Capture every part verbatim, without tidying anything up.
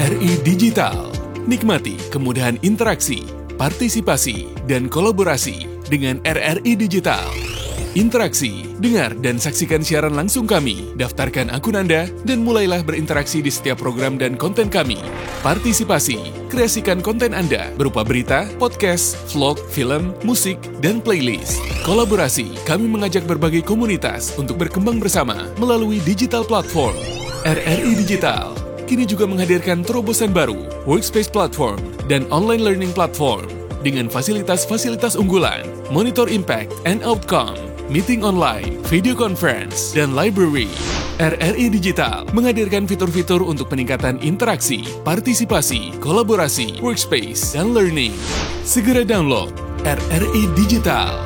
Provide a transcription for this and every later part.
R I Digital. Nikmati kemudahan interaksi, partisipasi, dan kolaborasi dengan R R I Digital. Interaksi, dengar dan saksikan siaran langsung kami, daftarkan akun Anda, dan mulailah berinteraksi di setiap program dan konten kami. Partisipasi, kreasikan konten Anda berupa berita, podcast, vlog, film, musik, dan playlist. Kolaborasi, kami mengajak berbagai komunitas untuk berkembang bersama melalui digital platform. R R I Digital kini juga menghadirkan terobosan baru, workspace platform, dan online learning platform dengan fasilitas-fasilitas unggulan, monitor impact and outcome, meeting online, video conference, dan library. R R I Digital menghadirkan fitur-fitur untuk peningkatan interaksi, partisipasi, kolaborasi, workspace, dan learning. Segera download R R I Digital.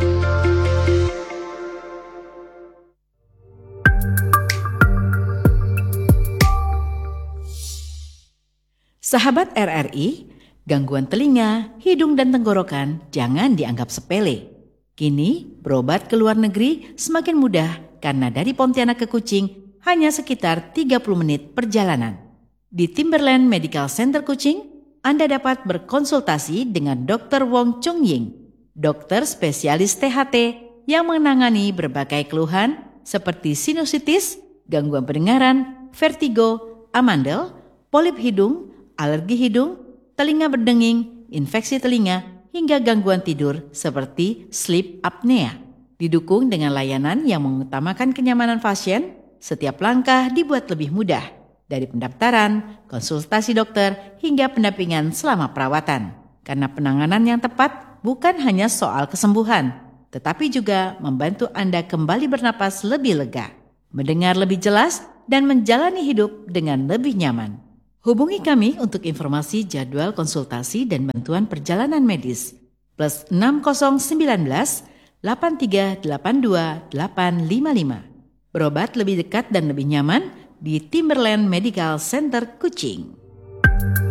Sahabat R R I, gangguan telinga, hidung, dan tenggorokan jangan dianggap sepele. Kini, berobat ke luar negeri semakin mudah karena dari Pontianak ke Kucing hanya sekitar tiga puluh menit perjalanan. Di Timberland Medical Center Kucing, Anda dapat berkonsultasi dengan dokter Wong Chung Ying, dokter spesialis T H T yang menangani berbagai keluhan seperti sinusitis, gangguan pendengaran, vertigo, amandel, polip hidung, alergi hidung, telinga berdenging, infeksi telinga, hingga gangguan tidur seperti sleep apnea. Didukung dengan layanan yang mengutamakan kenyamanan pasien, setiap langkah dibuat lebih mudah, dari pendaftaran, konsultasi dokter, hingga pendampingan selama perawatan. Karena penanganan yang tepat bukan hanya soal kesembuhan, tetapi juga membantu Anda kembali bernapas lebih lega, mendengar lebih jelas, dan menjalani hidup dengan lebih nyaman. Hubungi kami untuk informasi jadwal konsultasi dan bantuan perjalanan medis. Plus enam nol sembilan delapan tiga delapan dua delapan lima lima. Berobat lebih dekat dan lebih nyaman di Timberland Medical Center Kucing.